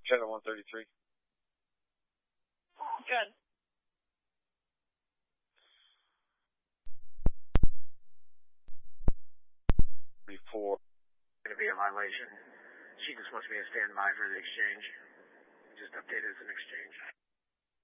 Channel 133. Good. Before. Going to be a violation. She just wants me to stand by for the exchange. Just update it as an exchange.